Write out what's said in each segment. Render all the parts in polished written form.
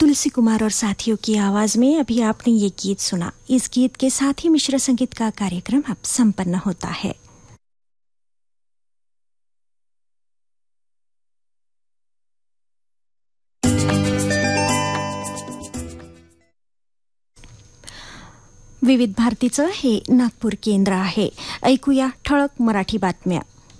तुलसी कुमार और साथियों की आवाज में अभी आपने ये गीत सुना। इस गीत के साथ ही मिश्र संगीत का कार्यक्रम अब संपन्न होता है। विविध भारतीचं हे नागपूर केंद्र आहे। ऐकूया ठळक मराठी बातम्या।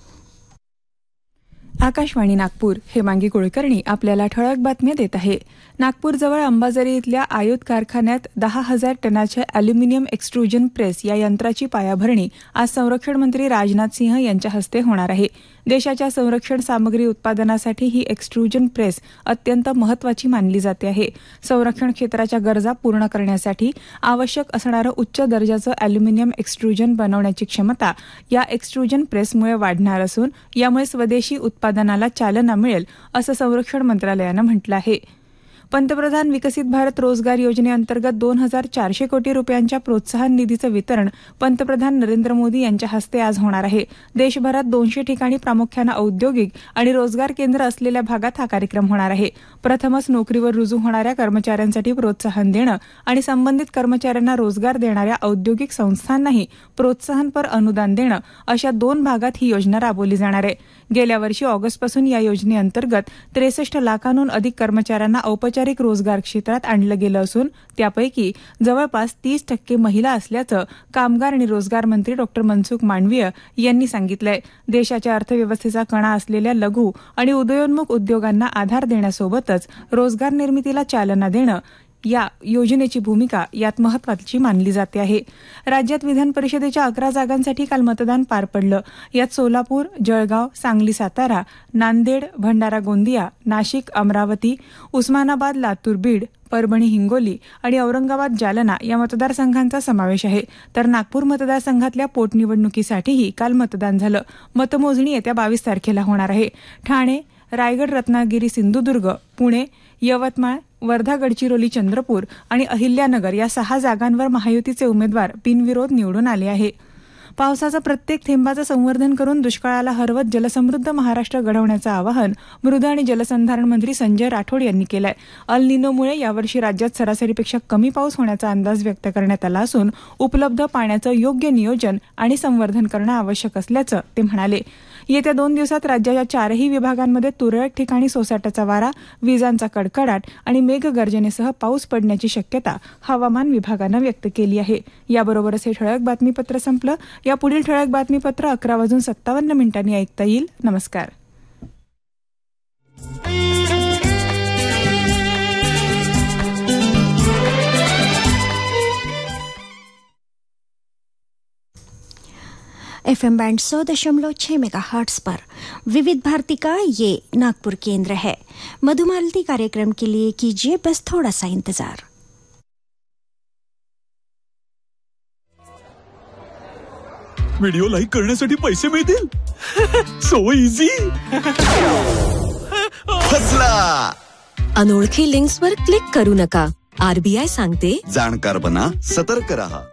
आकाशवाणी नागपूर, हेमांगी कुलकर्णी आपल्याला ठळक बातम्या देत आहे। नागपूरजवळ अंबाझरी इथल्या आयुध कारखान्यात 10,000 टनाच्या अॅल्युमिनियम एक्सट्रुजन प्रेस या यंत्राची पायाभरणी आज संरक्षण मंत्री राजनाथ सिंह यांच्या हस्ते होणार आहे। देशाच्या संरक्षण सामग्री उत्पादनासाठी ही एक्सट्रुजन प्रेस अत्यंत महत्त्वाची मानली जाते आहे। संरक्षण क्षेत्राच्या गरजा पूर्ण करण्यासाठी आवश्यक असणारं उच्च दर्जाचं अॅल्युमिनियम एक्सट्रुजन बनवण्याची क्षमता या एक्सट्रुजन प्रेसमुळे वाढणार असून यामुळे स्वदेशी उत्पादनाला चालना मिळेल असं संरक्षण मंत्रालयानं म्हटलं आहे। पंतप्रधान विकसित भारत रोजगार योजनेअंतर्गत 2,400 कोटी रुपयांच्या प्रोत्साहन निधीचं वितरण पंतप्रधान नरेंद्र मोदी यांच्या हस्ते आज होणार आहे। देशभरात 200 ठिकाणी प्रामुख्यानं औद्योगिक आणि रोजगार केंद्र असलेल्या भागात हा कार्यक्रम होणार आहे। प्रथमच नोकरीवर रुजू होणाऱ्या कर्मचाऱ्यांसाठी प्रोत्साहन देणं आणि संबंधित कर्मचाऱ्यांना रोजगार देणाऱ्या औद्योगिक संस्थांनाही प्रोत्साहनपर अनुदान देणं अशा 2 भागात ही योजना राबवली जाणार आहे। गेल्या वर्षी ऑगस्टपासून या योजनेअंतर्गत 63 लाखांहून अधिक कर्मचाऱ्यांना औपचारिक रोजगार क्षेत्रात आणलं गेलं असून त्यापैकी जवळपास 30% महिला असल्याचं कामगार आणि रोजगार मंत्री डॉ. मनसुख मांडवीय यांनी सांगितलंय। देशाच्या अर्थव्यवस्थेचा कणा असलेल्या लघु आणि उदयोन्मुख उद्योगांना आधार देण्यासोबतच रोजगार निर्मितीला चालना देणं या योजनेची भूमिका यात महत्त्वाची मानली जाते आहे। राज्यात विधान परिषदेच्या 11 जागांसाठी काल मतदान पार पडलं। यात सोलापूर, जळगाव, सांगली सातारा, नांदेड, भंडारा गोंदिया, नाशिक अमरावती, उस्मानाबाद लातूर बीड, परभणी हिंगोली आणि औरंगाबाद जालना या मतदारसंघांचा समावेश आहे। तर नागपूर मतदारसंघातल्या पोटनिवडणुकीसाठीही काल मतदान झालं। मतमोजणी येत्या 22 तारखेला होणार आहे। ठाणे, रायगड, रत्नागिरी, सिंधुदुर्ग, पुणे, यवतमाळ, वर्धा, गडचिरोली, चंद्रपूर आणि अहिल्यानगर या 6 जागांवर महायुतीचे उमेदवार बिनविरोध निवडून आले आहे। पावसाचं प्रत्येक थेंबाचं संवर्धन करून दुष्काळाला हरवत जलसमृद्ध महाराष्ट्र घडवण्याचं आवाहन मृद आणि जलसंधारण मंत्री संजय राठोड यांनी केलंय। अल निनोमुळे यावर्षी राज्यात सरासरीपेक्षा कमी पाऊस होण्याचा अंदाज व्यक्त करण्यात आला असून उपलब्ध पाण्याचं योग्य नियोजन आणि संवर्धन करणं आवश्यक असल्याचं ते म्हणाले। येत्या 2 दिवसात राज्याच्या 4ही विभागांमध्ये तुरळक ठिकाणी सोसाट्याचा वारा, विजांचा कडकडाट आणि मेघगर्जनेसह पाऊस पडण्याची शक्यता हवामान विभागानं व्यक्त केली आहे। याबरोबरच हे ठळक बातमीपत्र संपलं। या पुढील ठळक बातमीपत्र 11:57 ऐकता येईल। नमस्कार। FM बैंड 100.6 मेगाहर्ट्ज पर विविध भारती का ये नागपुर केंद्र है। मधुमालती कार्यक्रम के लिए कीजिए बस थोड़ा सा इंतजार। व्हिडिओ लाईक करण्यासाठी पैसे मिळतील? So easy. फसला। अनोळखी लिंक्सवर क्लिक करू नका। RBI सांगते, जाणकार बना, सतर्क रहा।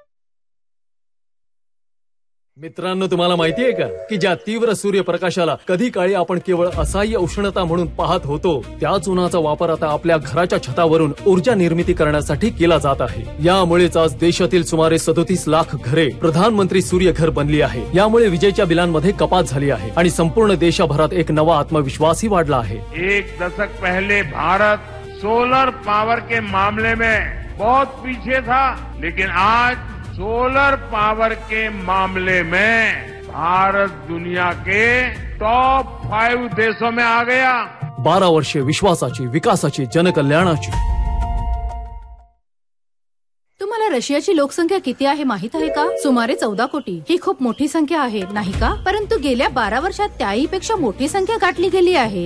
मित्रांनो, तुम्हाला माहिती आहे का की ज्या तीव्र सूर्यप्रकाशाला कधी काळी आपण केवळ असह्य उष्णता म्हणून पाहत होतो, त्याच उन्हाचा वापर आता आपल्या घराच्या छतावरून ऊर्जा निर्मिती करण्यासाठी केला जात आहे। यामुळेच आज देशातील सुमारे 37 लाख घरे प्रधानमंत्री सूर्य घर बनली आहे। यामुळे विजेच्या बिलांमध्ये कपात झाली आहे आणि संपूर्ण देशभरात एक नवा आत्मविश्वासही वाढला आहे। 1 दशक पहले भारत सोलर पावर के मामले में बहुत पीछे था, लेकिन आज सोलर पावर के मामले में भारत दुनिया के टॉप 5 देशों में आ गया। 12 वर्षे विश्वासाची, विकासाची, जनकल्याणाची। तुम्हाला रशियाची लोकसंख्या किती आहे माहित आहे का? सुमारे 14 कोटी। ही खूप मोठी संख्या आहे, नाही का? परंतु गेल्या 12 वर्षात त्याहीपेक्षा मोठी संख्या गाठली गेली आहे।